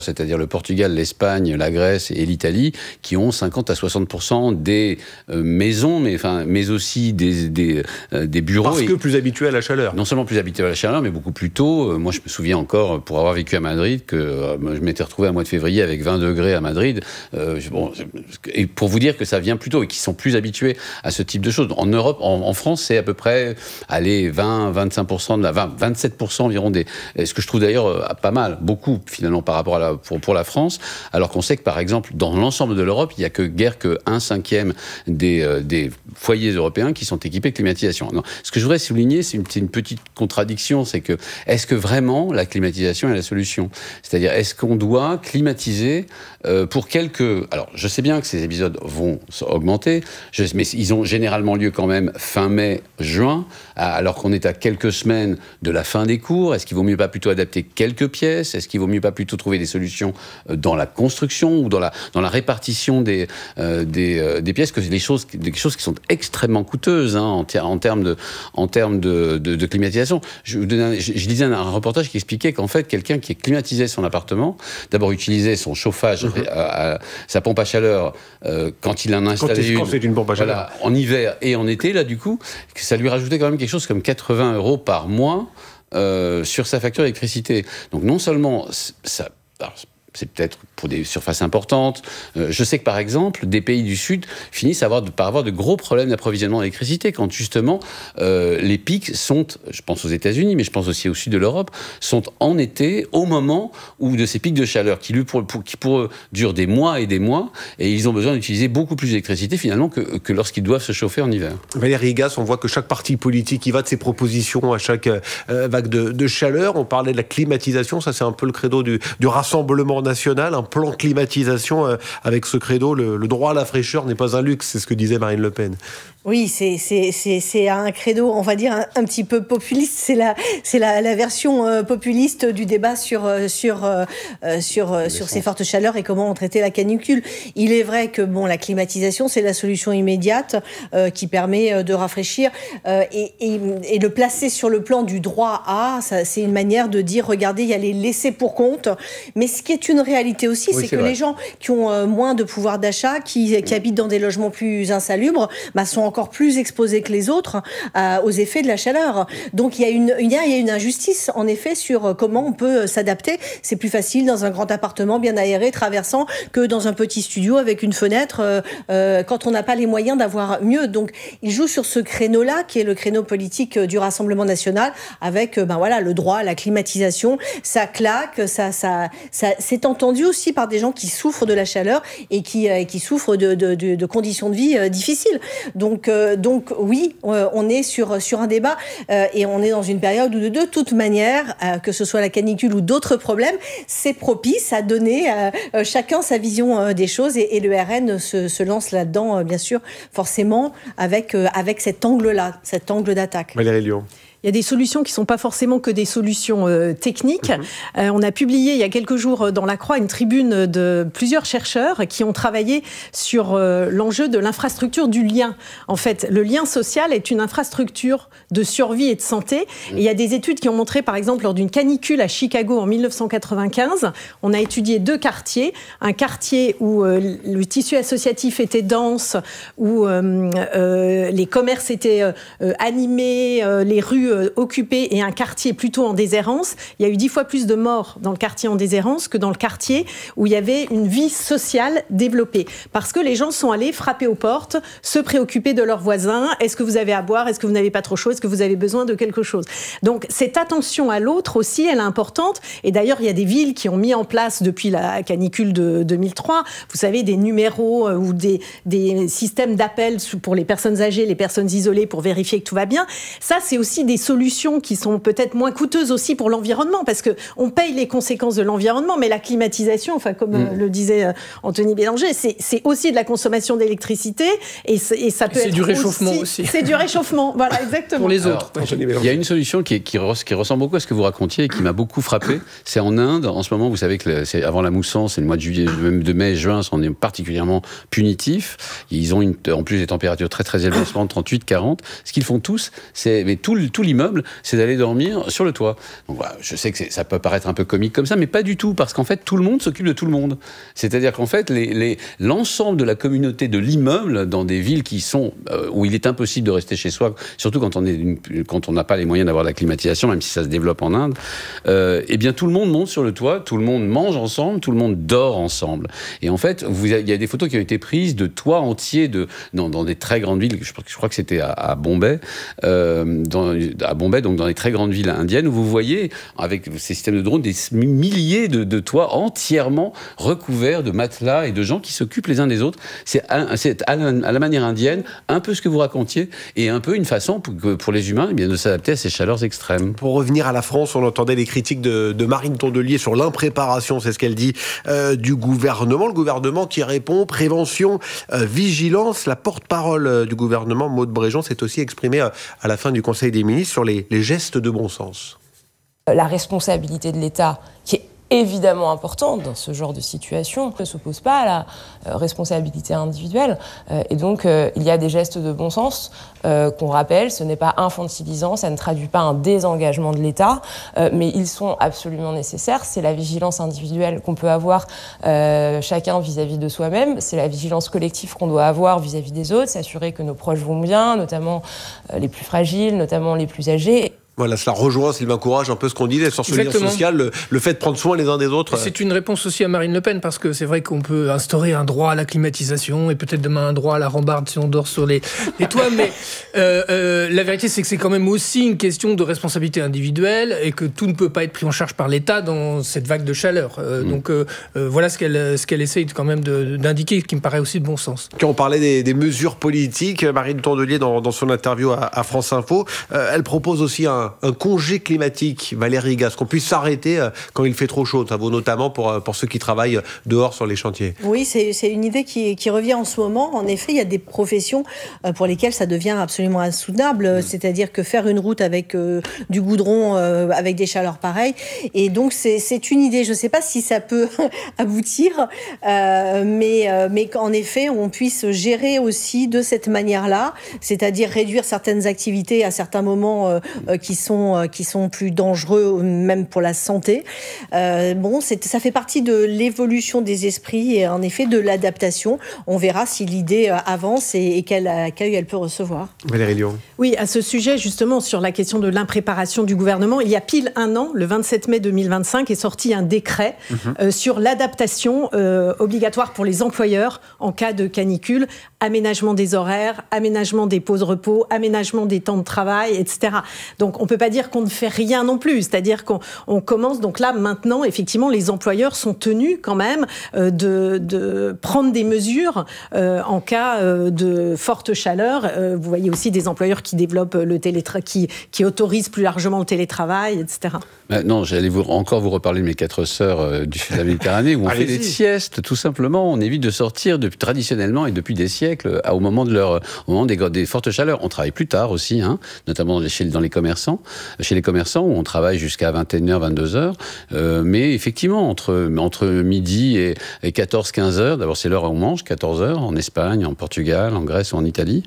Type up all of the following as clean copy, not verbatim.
c'est-à-dire le Portugal, l'Espagne, la Grèce et l'Italie, qui ont 50 à 60% des maisons, mais aussi des bureaux. Parce que plus habitués à la chaleur. Non seulement plus habitués à la chaleur, mais beaucoup plus tôt. Moi, je me souviens encore, pour avoir vécu à Madrid, que je m'étais retrouvé à mois de février avec 20 degrés à Madrid. Et pour vous dire que ça vient plus tôt et qu'ils sont plus habitués à ce type de choses. En Europe, en France, c'est à peu près 20-25% 27% environ ce que je trouve d'ailleurs pas mal, beaucoup finalement par rapport à pour la France, alors qu'on sait que par exemple dans l'ensemble de l'Europe, il n'y a guère que 1/5 des foyers européens qui sont équipés de climatisation. Non, ce que je voudrais souligner, c'est une petite contradiction, c'est que est-ce que vraiment la climatisation est la solution ? C'est-à-dire, est-ce qu'on doit climatiser pour quelques... Alors, je sais bien que ces épisodes vont augmenter, mais ils ont généralement lieu quand même fin mai, juin, alors qu'on est à quelques semaines de la fin des cours. Est-ce qu'il vaut mieux pas plutôt adapter quelques pièces ? Est-ce qu'il vaut mieux pas plutôt trouver des solutions dans la construction ou dans la répartition des pièces, que des choses qui sont extrêmement coûteuses en termes de climatisation. Je lisais un reportage qui expliquait qu'en fait, quelqu'un qui climatisait son appartement, d'abord utilisait son chauffage, sa pompe à chaleur, quand il en a installé quand c'est une pompe à chaleur. Voilà, en hiver et en été, là, du coup, ça lui rajoutait quand même quelque chose comme 80 € par mois sur sa facture d'électricité. Donc non seulement c'est peut-être pour des surfaces importantes. Je sais que, par exemple, des pays du Sud finissent par avoir de gros problèmes d'approvisionnement d'électricité quand, justement, les pics sont, je pense aux États-Unis, mais je pense aussi au sud de l'Europe, sont en été, au moment où de ces pics de chaleur qui pour eux, durent des mois, et ils ont besoin d'utiliser beaucoup plus d'électricité, finalement, que lorsqu'ils doivent se chauffer en hiver. Valérie Higas, on voit que chaque parti politique y va de ses propositions à chaque vague de chaleur. On parlait de la climatisation, ça c'est un peu le credo du Rassemblement national, un plan climatisation avec ce credo, le droit à la fraîcheur n'est pas un luxe, c'est ce que disait Marine Le Pen. Oui, c'est un credo, on va dire, un petit peu populiste. C'est la version populiste du débat sur ces fortes chaleurs et comment on traitait la canicule. Il est vrai que la climatisation, c'est la solution immédiate qui permet de rafraîchir et le placer sur le plan du droit à, ça, c'est une manière de dire, regardez, il y a les laissés pour compte. Mais ce qui est une réalité aussi, c'est que les gens qui ont moins de pouvoir d'achat, qui habitent dans des logements plus insalubres, sont encore plus exposés que les autres aux effets de la chaleur. Donc il y a une injustice en effet sur comment on peut s'adapter. C'est plus facile dans un grand appartement bien aéré, traversant, que dans un petit studio avec une fenêtre quand on n'a pas les moyens d'avoir mieux. Donc il joue sur ce créneau-là qui est le créneau politique du Rassemblement national avec le droit à la climatisation. Ça claque, ça c'est entendu aussi par des gens qui souffrent de la chaleur et qui souffrent de conditions de vie difficiles. Donc oui, on est sur un débat et on est dans une période où de toute manière, que ce soit la canicule ou d'autres problèmes, c'est propice à donner chacun sa vision des choses et le RN se lance là-dedans, bien sûr, forcément, avec cet angle-là, cet angle d'attaque. Valérie Lyon. Il y a des solutions qui ne sont pas forcément que des solutions techniques. On a publié il y a quelques jours dans La Croix une tribune de plusieurs chercheurs qui ont travaillé sur l'enjeu de l'infrastructure du lien. En fait, le lien social est une infrastructure de survie et de santé. Et il y a des études qui ont montré, par exemple, lors d'une canicule à Chicago en 1995, on a étudié 2 quartiers. Un quartier où le tissu associatif était dense, où les commerces étaient animés, les rues occupé et un quartier plutôt en déshérence. Il y a eu 10 fois plus de morts dans le quartier en déshérence que dans le quartier où il y avait une vie sociale développée. Parce que les gens sont allés frapper aux portes, se préoccuper de leurs voisins. Est-ce que vous avez à boire ? Est-ce que vous n'avez pas trop chaud ? Est-ce que vous avez besoin de quelque chose ? Donc, cette attention à l'autre aussi, elle est importante. Et d'ailleurs, il y a des villes qui ont mis en place depuis la canicule de 2003, vous savez, des numéros ou des systèmes d'appel pour les personnes âgées, les personnes isolées pour vérifier que tout va bien. Ça, c'est aussi des solutions qui sont peut-être moins coûteuses aussi pour l'environnement, parce qu'on paye les conséquences de l'environnement, mais la climatisation, comme le disait Anthony Bélanger, c'est aussi de la consommation d'électricité, et ça peut être du réchauffement aussi. C'est du réchauffement, voilà, exactement. Pour les autres. Il y a une solution qui ressemble beaucoup à ce que vous racontiez et qui m'a beaucoup frappé. C'est en Inde, en ce moment, vous savez que c'est avant la mousson, c'est le mois de juillet, même de mai, juin, on est particulièrement punitifs. Ils ont en plus des températures très très élevées, 38-40. Ce qu'ils font tous, tout l'immeuble, c'est d'aller dormir sur le toit. Donc voilà, je sais que ça peut paraître un peu comique comme ça, mais pas du tout, parce qu'en fait, tout le monde s'occupe de tout le monde. C'est-à-dire qu'en fait, l'ensemble de la communauté de l'immeuble, dans des villes qui sont où il est impossible de rester chez soi, surtout quand on n'a pas les moyens d'avoir la climatisation, même si ça se développe en Inde, eh bien tout le monde monte sur le toit, tout le monde mange ensemble, tout le monde dort ensemble. Et en fait, il y a des photos qui ont été prises de toits entiers dans des très grandes villes. Je crois que c'était à Bombay, donc dans les très grandes villes indiennes, où vous voyez, avec ces systèmes de drones, des milliers de toits entièrement recouverts de matelas et de gens qui s'occupent les uns des autres. C'est à la manière indienne, un peu ce que vous racontiez, et un peu une façon pour les humains de s'adapter à ces chaleurs extrêmes. Pour revenir à la France, on entendait les critiques de Marine Tondelier sur l'impréparation, c'est ce qu'elle dit, du gouvernement. Le gouvernement qui répond prévention, vigilance. La porte-parole du gouvernement, Maud Bréjon, s'est aussi exprimée à la fin du Conseil des ministres sur les gestes de bon sens. La responsabilité de l'État, qui est évidemment importante dans ce genre de situation, ne s'oppose pas à la responsabilité individuelle. Et donc, il y a des gestes de bon sens qu'on rappelle. Ce n'est pas infantilisant, ça ne traduit pas un désengagement de l'État, mais ils sont absolument nécessaires. C'est la vigilance individuelle qu'on peut avoir chacun vis-à-vis de soi-même. C'est la vigilance collective qu'on doit avoir vis-à-vis des autres, s'assurer que nos proches vont bien, notamment les plus fragiles, notamment les plus âgés. Voilà, cela rejoint, Sylvain Courage, un peu ce qu'on disait sur ce lien social, le fait de prendre soin les uns des autres. C'est une réponse aussi à Marine Le Pen, parce que c'est vrai qu'on peut instaurer un droit à la climatisation et peut-être demain un droit à la rambarde si on dort sur les toits, mais la vérité c'est que c'est quand même aussi une question de responsabilité individuelle et que tout ne peut pas être pris en charge par l'État dans cette vague de chaleur. Donc voilà ce qu'elle essaye quand même d'indiquer, qui me paraît aussi de bon sens. Quand on parlait des mesures politiques, Marine Tondelier, dans son interview à France Info, elle propose aussi un congé climatique, Valérie Gasse, qu'on puisse s'arrêter quand il fait trop chaud. Ça vaut notamment pour ceux qui travaillent dehors sur les chantiers. Oui, c'est une idée qui revient en ce moment. En effet, il y a des professions pour lesquelles ça devient absolument insoutenable. C'est-à-dire que faire une route avec du goudron, avec des chaleurs pareilles. Et donc, c'est une idée. Je ne sais pas si ça peut aboutir, mais qu'en effet, on puisse gérer aussi de cette manière-là, c'est-à-dire réduire certaines activités à certains moments qui sont plus dangereux, même pour la santé. Ça fait partie de l'évolution des esprits et en effet de l'adaptation. On verra si l'idée avance et quel accueil elle peut recevoir. Valérie Lyon. Oui, à ce sujet, justement, sur la question de l'impréparation du gouvernement, il y a pile un an, le 27 mai 2025, est sorti un décret sur l'adaptation obligatoire pour les employeurs en cas de canicule, aménagement des horaires, aménagement des pauses repos, aménagement des temps de travail, etc. Donc, on ne peut pas dire qu'on ne fait rien non plus. C'est-à-dire qu'on commence, donc là, maintenant, effectivement, les employeurs sont tenus quand même de prendre des mesures en cas de forte chaleur. Vous voyez aussi des employeurs qui développent qui autorisent plus largement le télétravail, etc. Non, j'allais encore vous reparler de mes 4 sœurs du sud de la Méditerranée, où on fait des siestes, tout simplement. On évite de sortir traditionnellement et depuis des siècles au moment des fortes chaleurs. On travaille plus tard aussi, notamment dans les commerçants, chez les commerçants, où on travaille jusqu'à 21h, 22h. Mais effectivement, entre midi et 14-15h, d'abord c'est l'heure où on mange, 14h, en Espagne, en Portugal, en Grèce ou en Italie.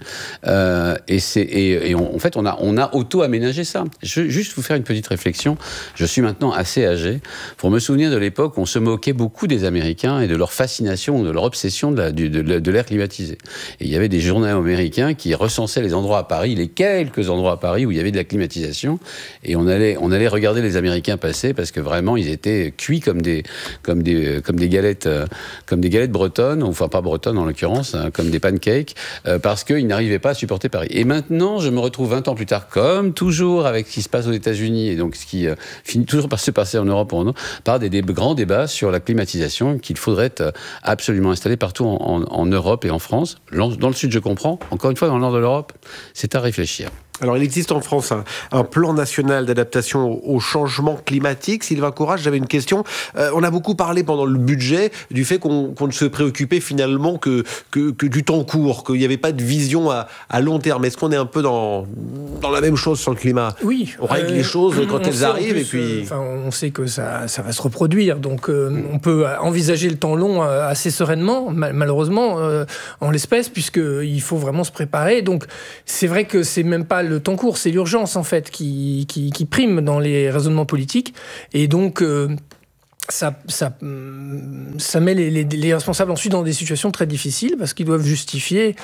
En fait, on a auto-aménagé ça. Juste vous faire une petite réflexion. Je suis maintenant assez âgé pour me souvenir de l'époque où on se moquait beaucoup des Américains et de leur fascination, de leur obsession de l'air climatisé. Et il y avait des journaux américains qui recensaient les endroits à Paris, les quelques endroits à Paris où il y avait de la climatisation, et on allait regarder les Américains passer parce que vraiment ils étaient cuits comme des galettes bretonnes, enfin pas bretonnes en l'occurrence, comme des pancakes, parce qu'ils n'arrivaient pas à supporter Paris. Et maintenant, je me retrouve 20 ans plus tard, comme toujours avec ce qui se passe aux États-Unis et donc ce qui finit toujours par se passer en Europe par des grands débats sur la climatisation qu'il faudrait absolument installer partout en Europe et en France. Dans le sud, je comprends. Encore une fois, dans le nord de l'Europe, c'est à réfléchir. Alors, il existe en France un plan national d'adaptation au changement climatique. Sylvain Courage, j'avais une question. On a beaucoup parlé pendant le budget du fait qu'on ne se préoccupait finalement que du temps court, qu'il n'y avait pas de vision à long terme. Est-ce qu'on est un peu dans la même chose sur le climat ? Oui. On règle les choses quand elles arrivent et puis... on sait que ça va se reproduire, donc on peut envisager le temps long assez sereinement, malheureusement, en l'espèce, puisqu'il faut vraiment se préparer. Donc, c'est vrai que c'est même pas le temps court, c'est l'urgence en fait qui prime dans les raisonnements politiques. Et donc ça met les responsables ensuite dans des situations très difficiles parce qu'ils doivent justifier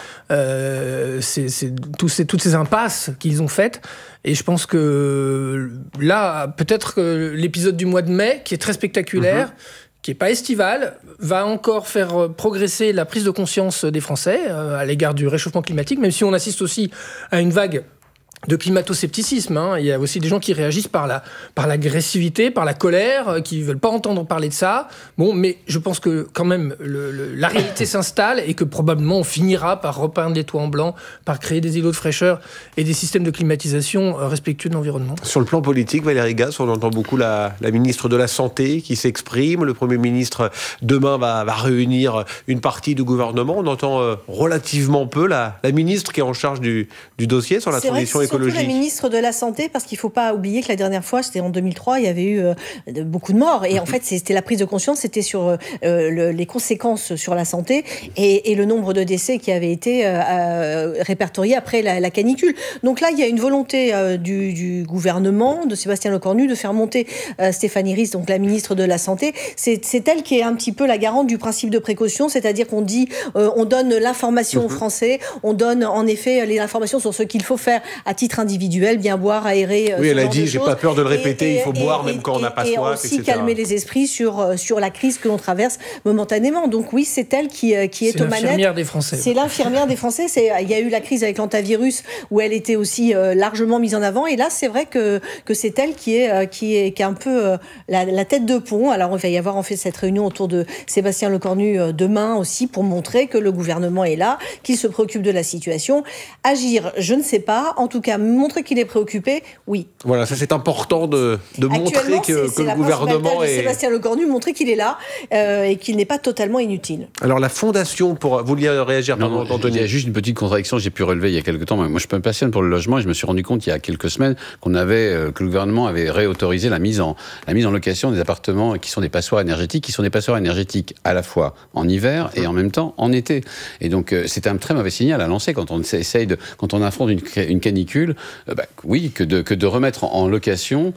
toutes ces impasses qu'ils ont faites. Et je pense que là, peut-être que l'épisode du mois de mai, qui est très spectaculaire, qui n'est pas estival, va encore faire progresser la prise de conscience des Français à l'égard du réchauffement climatique, même si on assiste aussi à une vague de climato-scepticisme. Hein. Il y a aussi des gens qui réagissent par l'agressivité, par la colère, qui ne veulent pas entendre parler de ça. Bon, mais je pense que quand même la réalité s'installe et que probablement on finira par repeindre les toits en blanc, par créer des îlots de fraîcheur et des systèmes de climatisation respectueux de l'environnement. Sur le plan politique, Valérie Gasse, on entend beaucoup la ministre de la Santé qui s'exprime. Le Premier ministre, demain, va réunir une partie du gouvernement. On entend relativement peu la ministre qui est en charge du dossier sur la transition écologique. Surtout la ministre de la Santé, parce qu'il ne faut pas oublier que la dernière fois, c'était en 2003, il y avait eu beaucoup de morts. Et en fait, c'était la prise de conscience, c'était sur les conséquences sur la santé et le nombre de décès qui avaient été répertoriés après la canicule. Donc là, il y a une volonté du gouvernement, de Sébastien Lecornu, de faire monter Stéphanie Ries, donc la ministre de la Santé. C'est elle qui est un petit peu la garante du principe de précaution, c'est-à-dire qu'on dit, on donne l'information aux Français, on donne en effet les informations sur ce qu'il faut faire à titre individuel, bien boire, aérer. Oui, elle a dit, j'ai pas peur de le répéter, il faut boire même quand on n'a pas soif, etc. Et aussi calmer les esprits sur la crise que l'on traverse momentanément. Donc oui, c'est elle qui est aux manettes. C'est l'infirmière des Français. C'est l'infirmière des Français. Il y a eu la crise avec l'antavirus où elle était aussi largement mise en avant. Et là, c'est vrai que c'est elle qui est un peu la tête de pont. Alors, il va y avoir en fait cette réunion autour de Sébastien Lecornu demain aussi pour montrer que le gouvernement est là, qu'il se préoccupe de la situation. Agir, je ne sais pas. En tout cas, montrer qu'il est préoccupé, oui. Voilà, ça c'est important de montrer que le gouvernement est... Sébastien Lecornu, montrer qu'il est là et qu'il n'est pas totalement inutile. Alors la fondation, vous vouliez réagir, pardon, Anthony. Il y a juste une petite contradiction que j'ai pu relever il y a quelques temps. Moi, je me passionne pour le logement et je me suis rendu compte il y a quelques semaines que le gouvernement avait réautorisé la mise en location des appartements qui sont des passoires énergétiques à la fois en hiver et en même temps en été. Et donc c'est un très mauvais signal à lancer quand on quand on affronte une canicule. Oui, que de remettre en location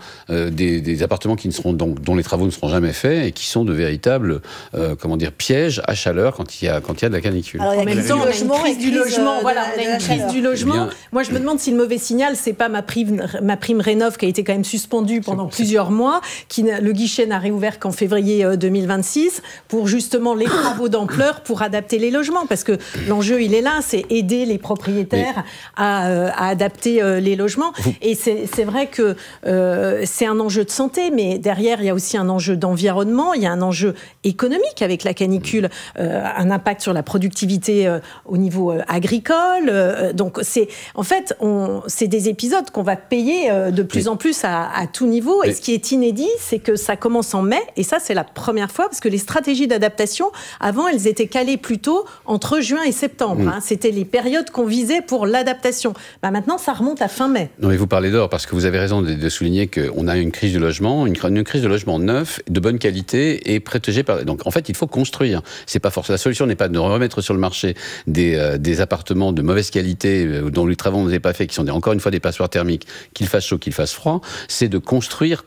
des appartements dont les travaux ne seront jamais faits et qui sont de véritables pièges à chaleur quand il y a de la canicule. Alors, en même temps, on a une crise du logement. Voilà, on a une crise du logement. Moi, je me demande si le mauvais signal, c'est pas ma prime Rénov qui a été quand même suspendue pendant plusieurs mois, le guichet n'a réouvert qu'en février 2026 pour justement les travaux d'ampleur pour adapter les logements, parce que l'enjeu il est là, c'est aider les propriétaires à adapter les logements. Et c'est vrai que c'est un enjeu de santé, mais derrière il y a aussi un enjeu d'environnement, il y a un enjeu économique avec la canicule, un impact sur la productivité au niveau agricole. Donc c'est des épisodes qu'on va payer de plus en plus à tout niveau. Et ce qui est inédit, c'est que ça commence en mai, et ça c'est la première fois, parce que les stratégies d'adaptation, avant, elles étaient calées plutôt entre juin et septembre. C'était les périodes qu'on visait pour l'adaptation. Maintenant, ça remonte à fin mai. Non, mais vous parlez d'or, parce que vous avez raison de souligner qu'on a une crise du logement, une crise de logement neuf, de bonne qualité et protégé par... Donc, en fait, il faut construire. C'est pas forcément... La solution n'est pas de remettre sur le marché des appartements de mauvaise qualité, dont les travaux n'ont pas fait, qui sont encore une fois des passoires thermiques, qu'il fasse chaud, qu'il fasse froid. C'est de construire.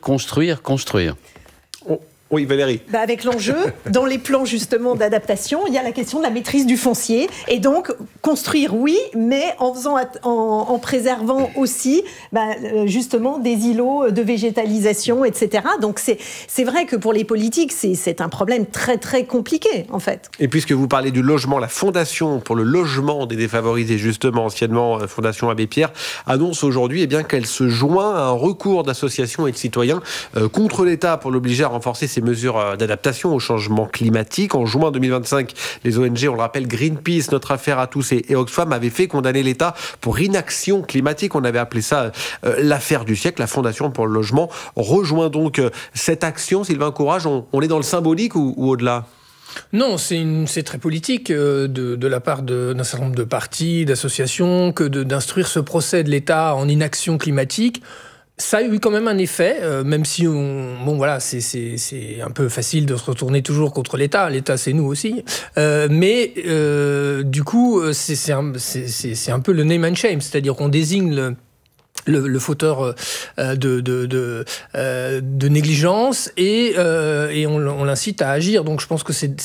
Oui, Valérie. Avec l'enjeu, dans les plans justement d'adaptation, il y a la question de la maîtrise du foncier. Et donc, construire, oui, mais en préservant aussi justement des îlots de végétalisation, etc. Donc, c'est vrai que pour les politiques, c'est un problème très, très compliqué, en fait. Et puisque vous parlez du logement, la Fondation pour le logement des défavorisés, justement, anciennement Fondation Abbé Pierre, annonce aujourd'hui qu'elle se joint à un recours d'associations et de citoyens contre l'État pour l'obliger à renforcer ses mesures d'adaptation au changement climatique. En juin 2025, les ONG, on le rappelle, Greenpeace, Notre Affaire à tous et Oxfam avaient fait condamner l'État pour inaction climatique. On avait appelé ça l'affaire du siècle. La Fondation pour le logement rejoint donc cette action. Sylvain Courage, on est dans le symbolique ou au-delà ? Non, c'est très politique de la part d'un certain nombre de partis, d'associations, que d'instruire ce procès de l'État en inaction climatique. Ça a eu quand même un effet, même si c'est un peu facile de se retourner toujours contre l'État. L'État, c'est nous aussi. Mais du coup, c'est un peu le name and shame, c'est-à-dire qu'on désigne le fauteur de négligence et on l'incite à agir. Donc je pense que c'est